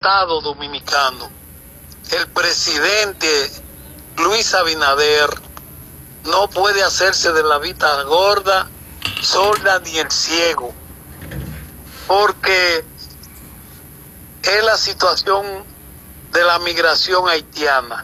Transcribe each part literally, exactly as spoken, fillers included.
Estado Dominicano, el presidente Luis Abinader no puede hacerse de la vista gorda, sorda ni el ciego, porque es la situación de la migración haitiana.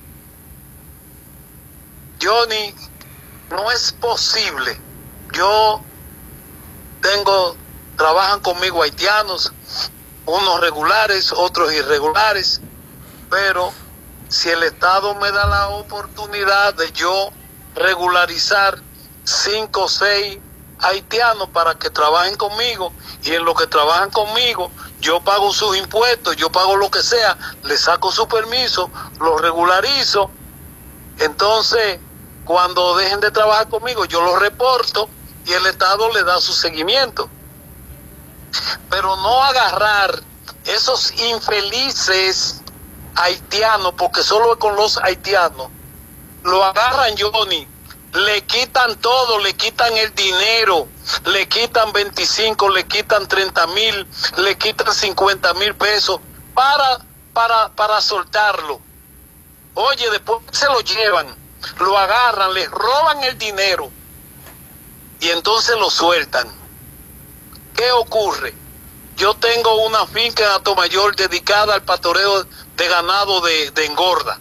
Johnny, no es posible. Yo tengo, trabajan conmigo haitianos, unos regulares, otros irregulares, pero si el Estado me da la oportunidad de yo regularizar cinco o seis haitianos para que trabajen conmigo, y en lo que trabajan conmigo yo pago sus impuestos, yo pago lo que sea, les saco su permiso, los regularizo, entonces cuando dejen de trabajar conmigo yo los reporto y el Estado le da su seguimiento. Pero no agarrar esos infelices haitianos, porque solo es con los haitianos, lo agarran, Johnny, le quitan todo, le quitan el dinero, le quitan veinticinco, le quitan treinta mil, le quitan cincuenta mil pesos para, para, para soltarlo. Oye, después se lo llevan, lo agarran, les roban el dinero y entonces lo sueltan. ¿Qué ocurre? Yo tengo una finca en Atomayor dedicada al pastoreo de ganado de, de engorda.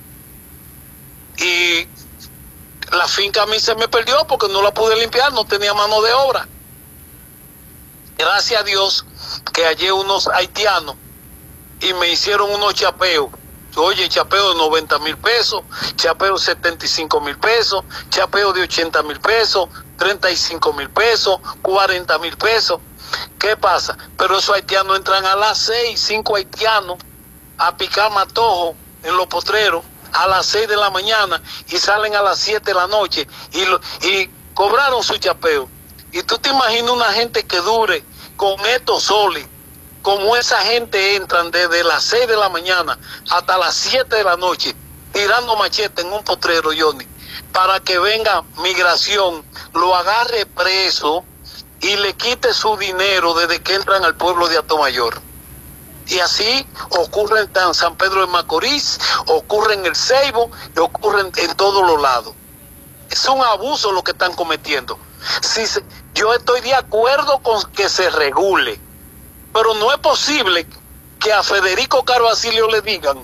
Y la finca a mí se me perdió porque no la pude limpiar, no tenía mano de obra. Gracias a Dios que hallé unos haitianos y me hicieron unos chapeos. Oye, chapeo de noventa mil pesos, chapeo de setenta y cinco mil pesos, chapeo de ochenta mil pesos, treinta y cinco mil pesos, cuarenta mil pesos. ¿Qué pasa? Pero esos haitianos entran a las seis, cinco haitianos a picar matojo en los potreros a las seis de la mañana y salen a las siete de la noche y, lo, y cobraron su chapeo. Y tú te imaginas una gente que dure con estos soles, como esa gente entran desde las seis de la mañana hasta las siete de la noche tirando machete en un potrero, Johnny, para que venga migración, lo agarre preso y le quite su dinero desde que entran al pueblo de Atomayor. Y así ocurre en San Pedro de Macorís, ocurre en el Ceibo y ocurre en, en todos los lados. Es un abuso lo que están cometiendo. Si se, yo estoy de acuerdo con que se regule, pero no es posible que a Federico Carvacilio le digan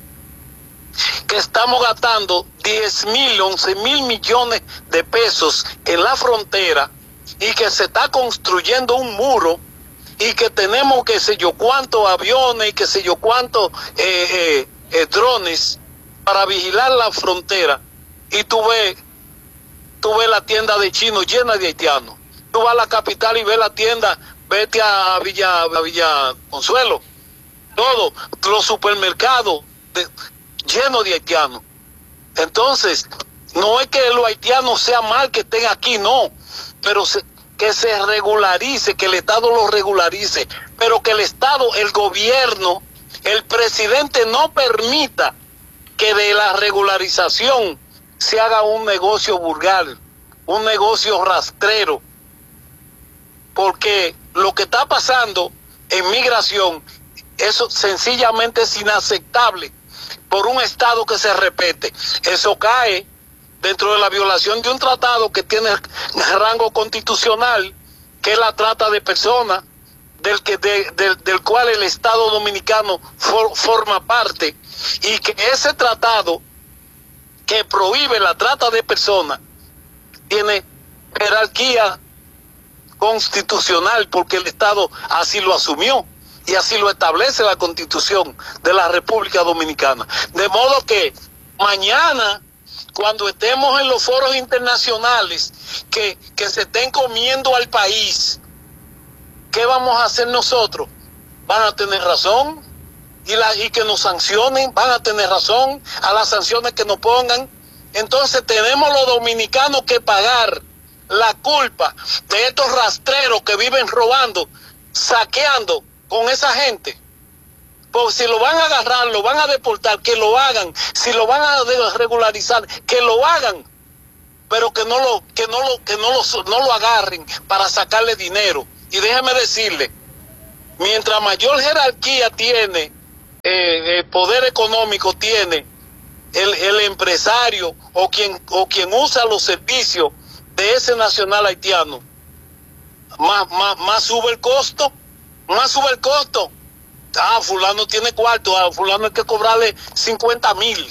que estamos gastando diez mil, once mil millones de pesos en la frontera y que se está construyendo un muro y que tenemos que sé yo cuántos aviones y que sé yo cuántos eh, eh, eh, drones para vigilar la frontera, y tú ves, tú ves la tienda de chinos llena de haitianos. Tú vas a la capital y ves la tienda, vete a Villa, a Villa Consuelo, todo, los supermercados de, llenos de haitianos. Entonces, no es que los haitianos sea mal que estén aquí, no, pero se, que se regularice, que el Estado lo regularice, pero que el Estado, el gobierno, el presidente no permita que de la regularización se haga un negocio vulgar, un negocio rastrero, porque lo que está pasando en migración, eso sencillamente es inaceptable por un Estado que se repete. Eso cae dentro de la violación de un tratado que tiene rango constitucional, que es la trata de personas, del, que, de, de, del cual el Estado Dominicano for, forma parte, y que ese tratado que prohíbe la trata de personas tiene jerarquía constitucional porque el Estado así lo asumió y así lo establece la Constitución de la República Dominicana. De modo que mañana, cuando estemos en los foros internacionales que, que se estén comiendo al país, ¿qué vamos a hacer nosotros? Van a tener razón, y, la, y que nos sancionen, van a tener razón a las sanciones que nos pongan. Entonces tenemos los dominicanos que pagar la culpa de estos rastreros que viven robando, saqueando con esa gente. Porque si lo van a agarrar, lo van a deportar, que lo hagan. Si lo van a regularizar, que lo hagan. Pero que no lo, que no lo, que no lo, no lo agarren para sacarle dinero. Y déjeme decirle, mientras mayor jerarquía tiene eh, eh, poder económico tiene el, el empresario o quien, o quien usa los servicios de ese nacional haitiano, más, más, más sube el costo, más sube el costo. Ah, fulano tiene cuarto, a fulano hay que cobrarle cincuenta mil.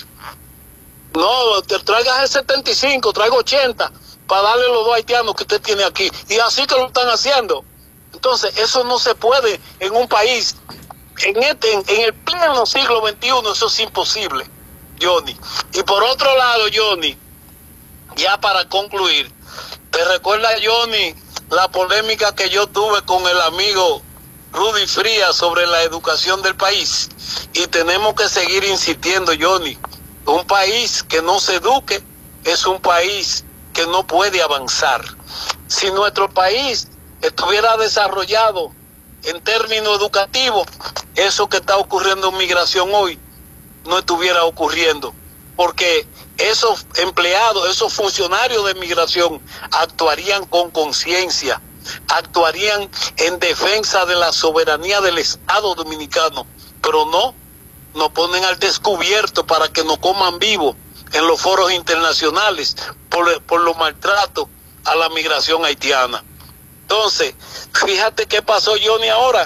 No, te traigas el setenta y cinco, traigo ochenta para darle los dos haitianos que usted tiene aquí. Y así que lo están haciendo. Entonces, eso no se puede en un país, en, este, en, en el pleno siglo veintiuno, eso es imposible, Johnny. Y por otro lado, Johnny, ya para concluir, ¿te recuerda, Johnny, la polémica que yo tuve con el amigo Rudy Frías sobre la educación del país? Y tenemos que seguir insistiendo, Johnny. Un país que no se eduque es un país que no puede avanzar. Si nuestro país estuviera desarrollado en términos educativos, eso que está ocurriendo en migración hoy no estuviera ocurriendo, porque esos empleados, esos funcionarios de migración actuarían con conciencia, actuarían en defensa de la soberanía del Estado dominicano, pero no, nos ponen al descubierto para que nos coman vivos en los foros internacionales por, por los maltratos a la migración haitiana. Entonces, fíjate qué pasó, Johnny, ahora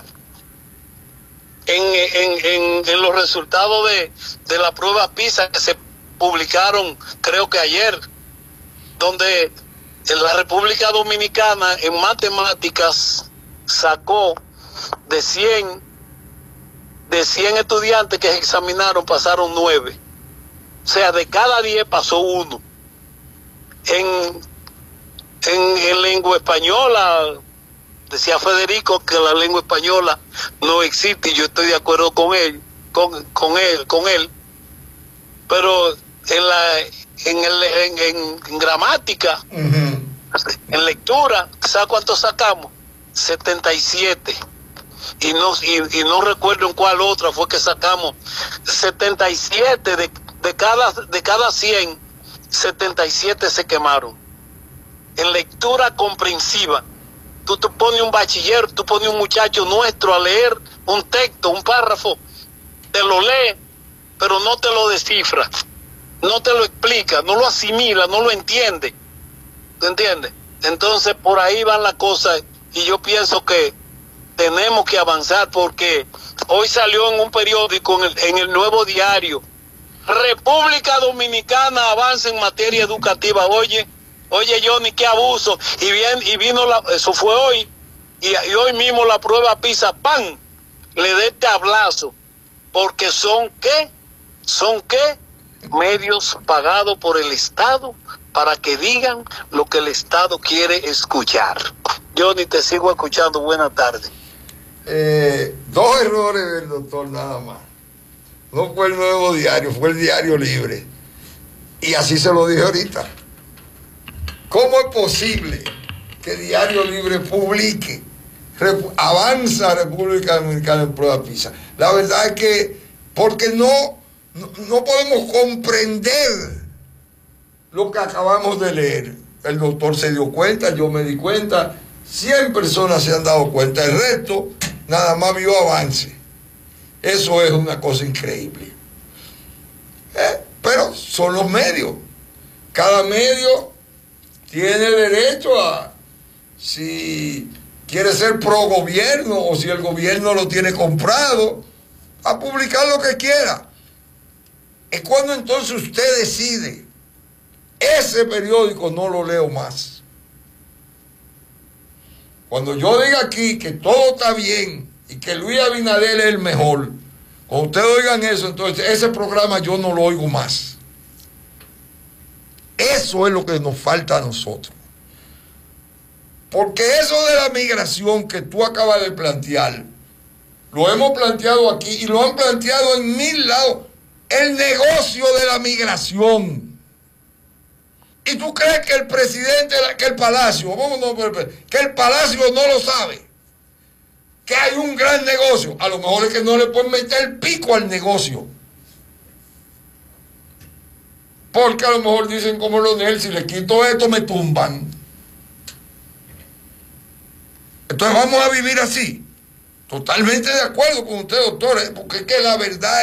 en, en, en, en los resultados de, de la prueba PISA que se publicaron, creo que ayer, donde en la República Dominicana en matemáticas sacó de cien de cien estudiantes que se examinaron, pasaron nueve. O sea, de cada diez pasó uno. En, en, en lengua española, decía Federico que la lengua española no existe, y yo estoy de acuerdo con él, con, con él, con él. Pero en la en, el, en, en, en gramática, uh-huh. en lectura, ¿sabes cuánto sacamos? setenta y siete. Y no, y, y no recuerdo en cuál otra fue que sacamos setenta y siete de, de cada de cada cien, setenta y siete se quemaron. En lectura comprensiva, tú te pones un bachiller, tú pones un muchacho nuestro a leer un texto, un párrafo, te lo lee, pero no te lo descifra, no te lo explica, no lo asimila, no lo entiende. ¿Te entiendes? Entonces por ahí van las cosas, y yo pienso que tenemos que avanzar, porque hoy salió en un periódico, en el, en el Nuevo Diario, República Dominicana avanza en materia educativa. Oye, oye Johnny, qué abuso. Y bien, y vino la, eso fue hoy, y, y hoy mismo la prueba PISA, ¡pam!, le dé tablazo, porque son qué, son qué, medios pagados por el Estado para que digan lo que el Estado quiere escuchar. Johnny, te sigo escuchando. Buenas tardes. Eh, dos errores del doctor nada más. No fue el Nuevo Diario, fue el Diario Libre. Y así se lo dije ahorita. ¿Cómo es posible que Diario Libre publique Rep- avanza República Dominicana en prueba PISA? La verdad es que porque no, no, no podemos comprender lo que acabamos de leer. El doctor se dio cuenta, yo me di cuenta, cien personas se han dado cuenta, el resto nada más vio avance. Eso es una cosa increíble. ¿Eh? Pero son los medios. Cada medio tiene derecho a, si quiere ser pro gobierno o si el gobierno lo tiene comprado, a publicar lo que quiera. Es cuando entonces usted decide, ese periódico no lo leo más. Cuando yo diga aquí que todo está bien y que Luis Abinader es el mejor, cuando ustedes oigan eso, entonces ese programa yo no lo oigo más. Eso es lo que nos falta a nosotros. Porque eso de la migración que tú acabas de plantear, lo hemos planteado aquí y lo han planteado en mil lados. El negocio de la migración. ¿Y tú crees que el presidente, que el Palacio, vamos, no, que el Palacio no lo sabe? Que hay un gran negocio. A lo mejor es que no le pueden meter el pico al negocio. Porque a lo mejor dicen como Leonel, si le quito esto me tumban. Entonces vamos a vivir así. Totalmente de acuerdo con usted, doctor, ¿eh? Porque es que la verdad